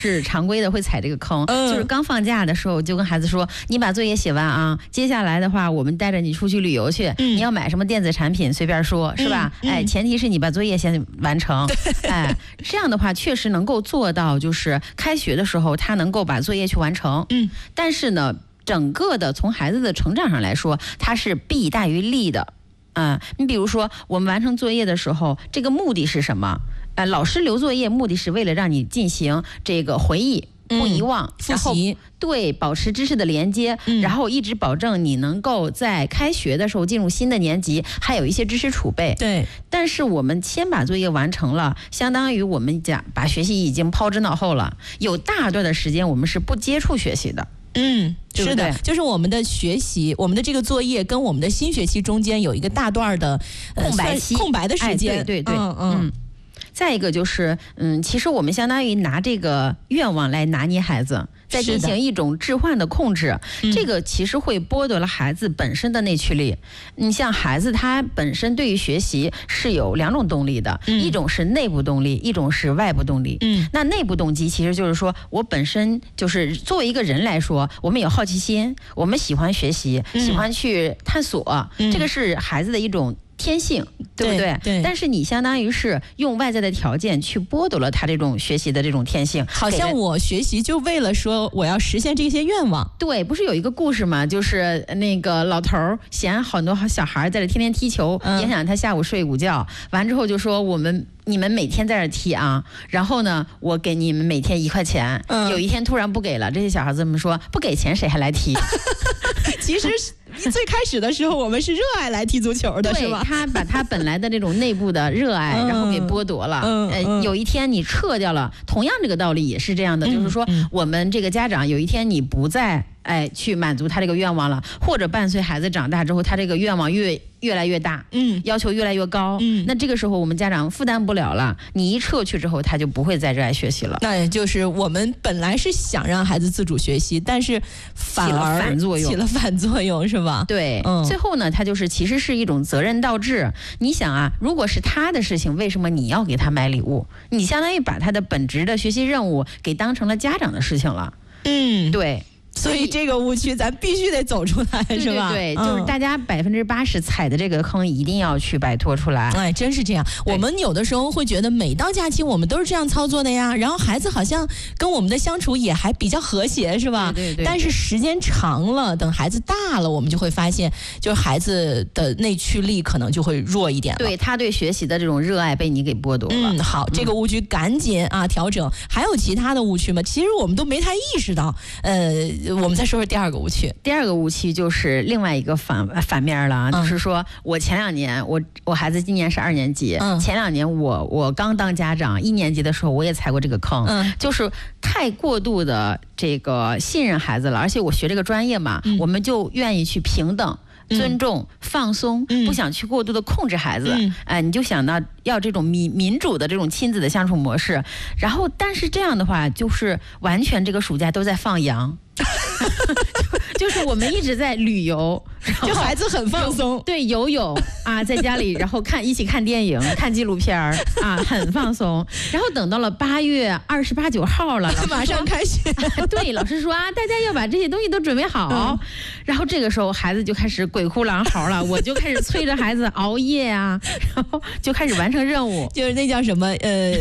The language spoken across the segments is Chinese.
是常规的会踩这个坑，就是刚放假的时候就跟孩子说，你把作业写完啊，接下来的话我们带着你出去旅游去，你要买什么电子产品随便说，是吧？哎，前提是你把作业先完成，哎，这样的话确实能够做到，就是开学的时候他能够把作业去完成，但是呢，整个的从孩子的成长上来说，它是弊大于利的。你比如说我们完成作业的时候，这个目的是什么？老师留作业目的是为了让你进行这个回忆，不遗忘， 复习， 对，保持知识的连接，然后一直保证你能够在开学的时候进入新的年级，还有一些知识储备。 对， 但是我们先把作业完成了，相当于我们把学习已经抛之脑后了，有大段的时间我们是不接触学习的。对是的，就是我们的学习，我们的这个作业跟我们的新学期中间有一个大段的空白的时间。 对，再一个就是，其实我们相当于拿这个愿望来拿捏孩子，再进行一种置换的控制，这个其实会剥夺了孩子本身的内驱力。你像孩子他本身对于学习是有两种动力的，一种是内部动力，一种是外部动力。那内部动机其实就是说我本身就是作为一个人来说，我们有好奇心，我们喜欢学习，喜欢去探索，这个是孩子的一种天性，对不对？ 对。 但是你相当于是用外在的条件去剥夺了他这种学习的这种天性， 好像我学习就为了说我要实现这些愿望。 对，不是有一个故事吗？就是那个老头儿嫌很多小孩在这天天踢球，影响他下午睡午觉，完之后就说你们每天在这踢啊，然后呢，我给你们每天1块钱。有一天突然不给了，这些小孩子们说不给钱谁还来踢？ 其实最开始的时候我们是热爱来踢足球的，是吧？ 他把他本来的这种内部的热爱，然后给剥夺了。有一天你撤掉了，同样这个道理也是这样的，就是说我们这个家长有一天你不再去满足他这个愿望了，或者伴随孩子长大之后，他这个愿望越来越大，要求越来越高，那这个时候我们家长负担不了了，你一撤去之后，他就不会再热爱学习了。 那也就是我们本来是想让孩子自主学习，但是反而起了反作用，是吧？ 对，最后呢，他就是其实是一种责任倒置。你想啊，如果是他的事情，为什么你要给他买礼物？你相当于把他的本职的学习任务给当成了家长的事情了。对。 所以这个误区咱必须得走出来，是吧？ 对，就是大家80%踩的这个坑一定要去摆脱出来。 哎，真是这样。我们有的时候会觉得每到假期我们都是这样操作的呀，然后孩子好像跟我们的相处也还比较和谐，是吧？ 对。 但是时间长了，等孩子大了，我们就会发现，就是孩子的内驱力可能就会弱一点了。 对，他对学习的这种热爱被你给剥夺了。 好，这个误区赶紧调整。还有其他的误区吗？其实我们都没太意识到。我们再说说第二个误区。 第二个误区就是另外一个反面了，就是说我前2年我孩子今年是2年级，前2年我刚当家长1年级的时候，我也踩过这个坑，就是太过度的这个信任孩子了，而且我学这个专业嘛，我们就愿意去平等。尊重、放松，不想去过度的控制孩子，你就想到要这种民主的这种亲子的相处模式，然后但是这样的话，就是完全这个暑假都在放羊。就是我们一直在旅游， 就孩子很放松， 对，游泳在家里，然后一起看电影、看纪录片很放松。然后等到了8月28、9号了， 马上开学。 对，老师说大家要把这些东西都准备好。然后这个时候孩子就开始鬼哭狼嚎了，我就开始催着孩子熬夜然后就开始完成任务。 就是那叫什么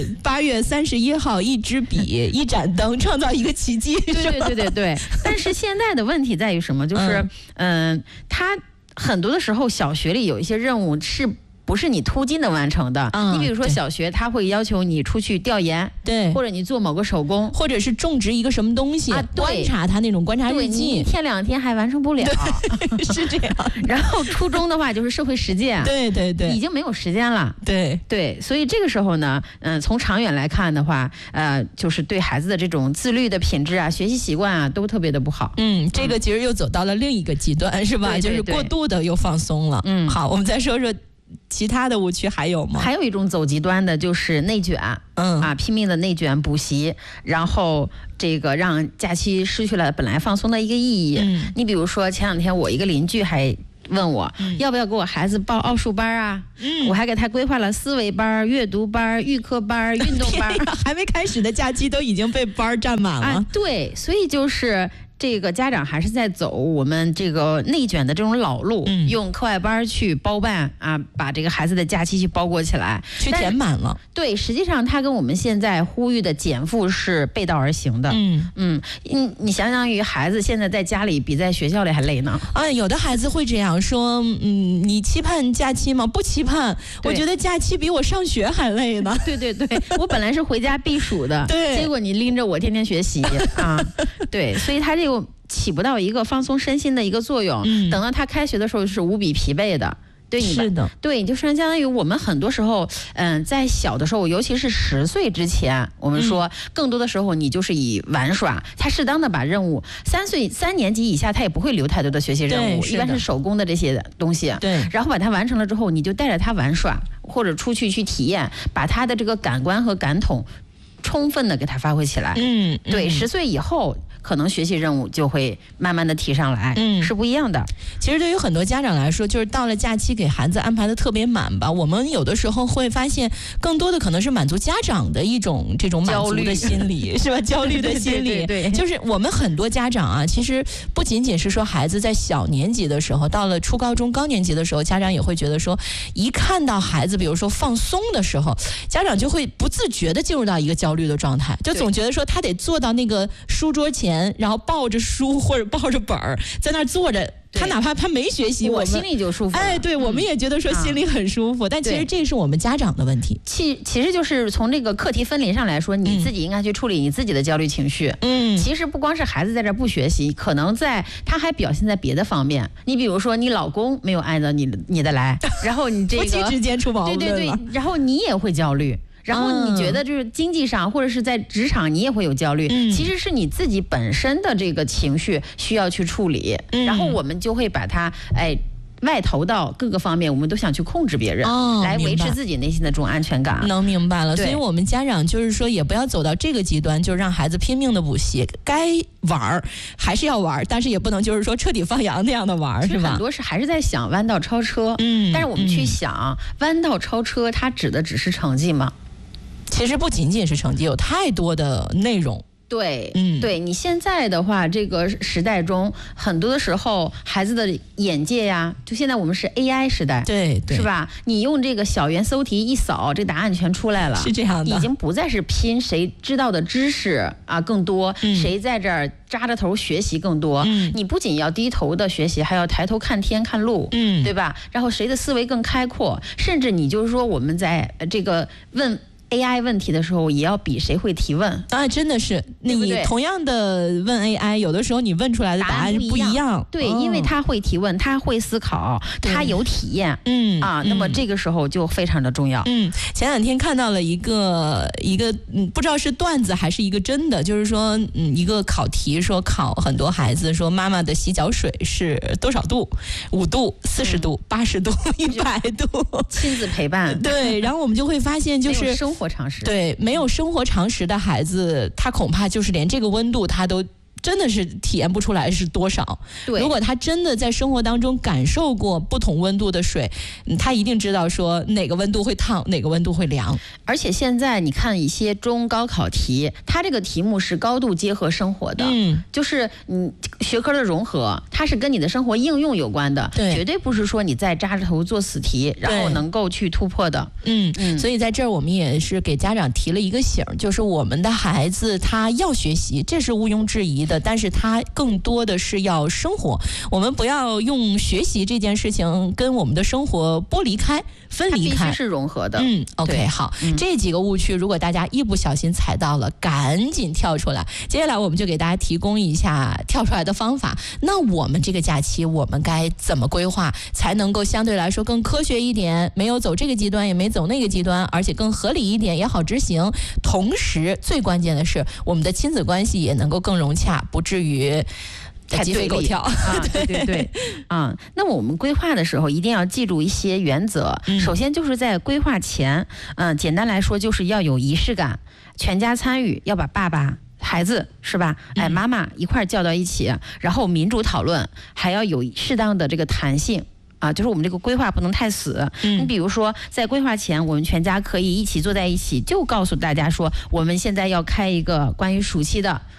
8月31号，一支笔，一盏灯，创造一个奇迹。 对。但是现在的问题在于什么？就是他很多的时候小学里有一些任务是不是你突击能完成的？你比如说小学他会要求你出去调研， 对， 或者你做某个手工， 或者是种植一个什么东西，观察他那种观察日记， 你1天2天还完成不了， 是这样。 然后初中的话就是社会实践， 对， 已经没有时间了， 对， 所以这个时候呢，从长远来看的话，就是对孩子的这种自律的品质学习习惯都特别的不好。 这个其实又走到了另一个极端，是吧？ 对， 就是过度的又放松了。好，我们再说说其他的误区还有吗？ 还有一种走极端的就是内卷，拼命的内卷补习，然后这个让假期失去了本来放松的一个意义。你比如说前2天我一个邻居还问我要不要给我孩子报奥数班啊？我还给他规划了思维班、阅读班、预科班、运动班， 还没开始的假期都已经被班占满了。 对，所以就是这个家长还是在走我们这个内卷的这种老路，用课外班去包办啊，把这个孩子的假期去包裹起来， 去填满了。 对，实际上它跟我们现在呼吁的减负是背道而行的。你相当于孩子现在在家里比在学校里还累呢。 有的孩子会这样说，你期盼假期吗？不期盼，我觉得假期比我上学还累呢。 对，我本来是回家避暑的， 对， 结果你拎着我天天学习啊，对，所以他这个起不到一个放松身心的一个作用。等到他开学的时候是无比疲惫的。对， 是的， 对，就是相当于我们很多时候，在小的时候，尤其是10岁之前，我们说更多的时候你就是以玩耍，他适当的把任务，3年级以下他也不会留太多的学习任务，一般是手工的这些东西， 对， 然后把它完成了之后，你就带着他玩耍或者出去体验，把他的这个感官和感统充分的给他发挥起来。对，10岁以后可能学习任务就会慢慢的提上来，是不一样的。 其实对于很多家长来说，就是到了假期给孩子安排的特别满吧。我们有的时候会发现，更多的可能是满足家长的一种这种满足的心理，是吧？焦虑的心理， 对， 就是我们很多家长啊，其实不仅仅是说孩子在小年级的时候，到了初高中高年级的时候，家长也会觉得说，一看到孩子比如说放松的时候，家长就会不自觉的进入到一个焦虑的状态，就总觉得说他得坐到那个书桌前，然后抱着书或者抱着本儿在那儿坐着，他哪怕他没学习， 我心里就舒服。 对，我们也觉得说心里很舒服，但其实这是我们家长的问题。 其实就是从这个课题分离上来说，你自己应该去处理你自己的焦虑情绪。其实不光是孩子在这不学习，可能他还表现在别的方面。你比如说，你老公没有按照你的来，然后你这个夫妻之间出矛盾了， 对，然后你也会焦虑。然后你觉得就是经济上或者是在职场你也会有焦虑，其实是你自己本身的这个情绪需要去处理，然后我们就会把它外投到各个方面，我们都想去控制别人，来维持自己内心的这种安全感。 能明白了，所以我们家长就是说，也不要走到这个极端，就让孩子拼命的补习，该玩还是要玩，但是也不能就是说彻底放羊那样的玩，是吧？ 很多是还是在想弯道超车，但是我们去想，弯道超车，它指的只是成绩吗？ 其实不仅仅是成绩，有太多的内容。 对，对，你现在的话，这个时代中，很多的时候，孩子的眼界呀，就现在我们是 AI 时代， 对， 是吧？你用这个小猿搜题一扫，这答案全出来了， 是这样的， 已经不再是拼谁知道的知识啊更多，谁在这儿扎着头学习更多。你不仅要低头的学习，还要抬头看天看路，对吧？然后谁的思维更开阔，甚至你就是说我们在这个问AI 问题的时候，也要比谁会提问啊！真的是，你同样的问 AI， 有的时候你问出来的答案不一样。 对，因为他会提问，他会思考，他有体验。那么这个时候就非常的重要。 前两天看到了一个不知道是段子还是一个真的，就是说一个考题说考很多孩子说妈妈的洗脚水是多少度？5度、40度、80度、100度， 亲子陪伴。 对，然后我们就会发现就是生活常识， 对，没有生活常识的孩子，他恐怕就是连这个温度他都真的是体验不出来是多少。 对， 如果他真的在生活当中感受过不同温度的水，他一定知道说哪个温度会烫，哪个温度会凉。 而且现在你看一些中高考题，它这个题目是高度结合生活的，就是你学科的融合，它是跟你的生活应用有关的，绝对不是说你在扎着头做死题，然后能够去突破的。 所以在这儿我们也是给家长提了一个醒，就是我们的孩子他要学习，这是毋庸置疑的，但是他更多的是要生活，我们不要用学习这件事情跟我们的生活剥离开、分离开， 它必须是融合的。 OK， 好，这几个误区如果大家一不小心踩到了，赶紧跳出来。接下来我们就给大家提供一下跳出来的方法。那我们这个假期我们该怎么规划，才能够相对来说更科学一点，没有走这个极端，也没走那个极端，而且更合理一点，也好执行。同时最关键的是，我们的亲子关系也能够更融洽，不至于鸡飞狗跳。 对那么我们规划的时候一定要记住一些原则。首先就是在规划前，简单来说就是要有仪式感，全家参与，要把爸爸、孩子是吧？妈妈一块儿叫到一起，然后民主讨论，还要有适当的这个弹性。 啊，就是我们这个规划不能太死。你比如说在规划前，我们全家可以一起坐在一起，就告诉大家说，我们现在要开一个关于暑期的